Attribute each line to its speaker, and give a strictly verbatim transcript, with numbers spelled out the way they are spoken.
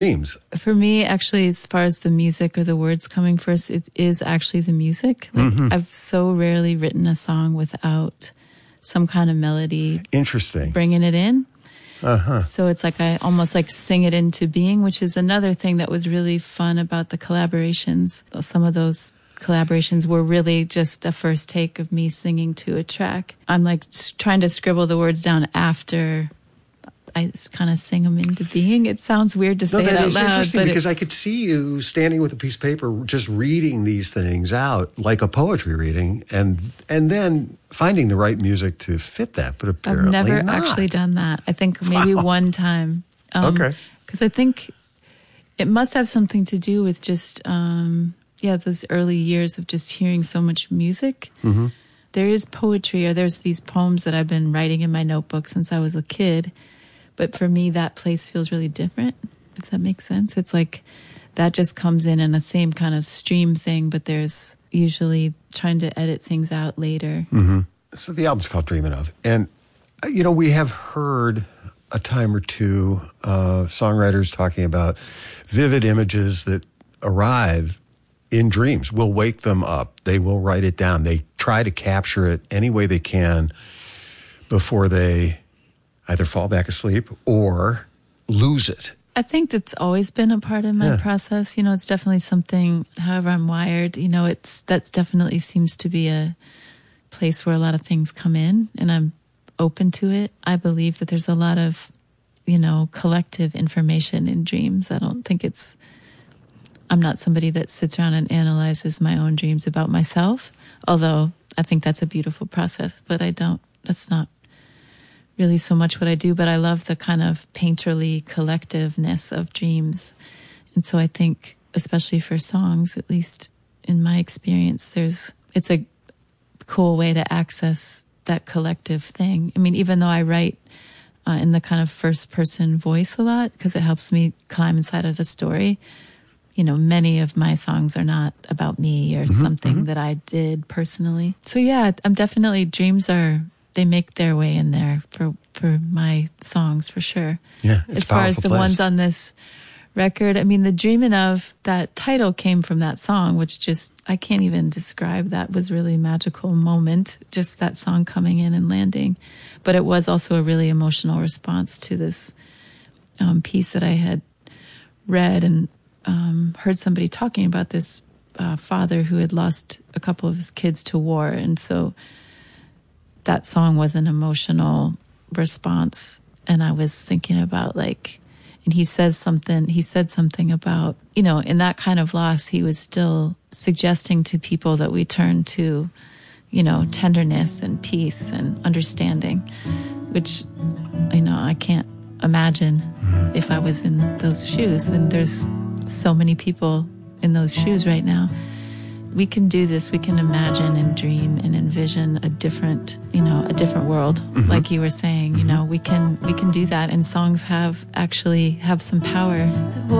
Speaker 1: Dreams.
Speaker 2: For me, actually, as far as the music or the words coming first, it is actually the music. Like,
Speaker 1: mm-hmm.
Speaker 2: I've so rarely written a song without some kind of melody.
Speaker 1: Interesting.
Speaker 2: Bringing it in.
Speaker 1: Uh-huh.
Speaker 2: So it's like I almost like sing it into being, which is another thing that was really fun about the collaborations. Some of those collaborations were really just a first take of me singing to a track. I'm like trying to scribble the words down after I kind of sing them into being. It sounds weird to say
Speaker 1: no, that
Speaker 2: it out
Speaker 1: is
Speaker 2: loud,
Speaker 1: interesting
Speaker 2: but
Speaker 1: because
Speaker 2: it,
Speaker 1: I could see you standing with a piece of paper, just reading these things out like a poetry reading, and and then finding the right music to fit that. But apparently,
Speaker 2: I've never
Speaker 1: not.
Speaker 2: actually done that. I think maybe
Speaker 1: Wow.
Speaker 2: one time. Um,
Speaker 1: okay,
Speaker 2: because I think it must have something to do with just um, yeah, those early years of just hearing so much music.
Speaker 1: mm-hmm.
Speaker 2: There is poetry, or there's these poems that I've been writing in my notebook since I was a kid. But for me, that place feels really different, if that makes sense. It's like that just comes in in the same kind of stream thing, but there's usually trying to edit things out later.
Speaker 1: Mm-hmm. So the album's called Dreaming Of. And, you know, we have heard a time or two uh, songwriters talking about vivid images that arrive in dreams. We'll wake them up. They will write it down. They try to capture it any way they can before they either fall back asleep or lose it.
Speaker 2: I think that's always been a part of my
Speaker 1: Yeah.
Speaker 2: process. You know, it's definitely something, however I'm wired, you know, it's, that's definitely seems to be a place where a lot of things come in, and I'm open to it. I believe that there's a lot of, you know, collective information in dreams. I don't think it's, I'm not somebody that sits around and analyzes my own dreams about myself, although I think that's a beautiful process, but I don't, that's not really so much what I do, but I love the kind of painterly collectiveness of dreams. And so I think, especially for songs, at least in my experience, there's, it's a cool way to access that collective thing. I mean, even though I write uh, in the kind of first person voice a lot, because it helps me climb inside of a story, you know, many of my songs are not about me or
Speaker 1: Mm-hmm,
Speaker 2: something
Speaker 1: mm-hmm.
Speaker 2: that I did personally. So yeah, I'm definitely, dreams are, they make their way in there for, for my songs, for sure.
Speaker 1: Yeah, it's
Speaker 2: as far as
Speaker 1: powerful
Speaker 2: the
Speaker 1: place.
Speaker 2: ones on this record, I mean, the Dreamin' Of, that title came from that song, which just, I can't even describe. That was really a magical moment, just that song coming in and landing. But it was also a really emotional response to this um, piece that I had read and um, heard somebody talking about this uh, father who had lost a couple of his kids to war. And so that song was an emotional response. And I was thinking about like, and he says something, he said something about, you know, in that kind of loss, he was still suggesting to people that we turn to, you know, tenderness and peace and understanding, which, you know, I can't imagine if I was in those shoes. And there's so many people in those shoes right now. We can do this. We can imagine and dream and envision a different, you know, a different world. Mm-hmm. Like you were saying, you know, we can, we can do that. And songs have actually have some power.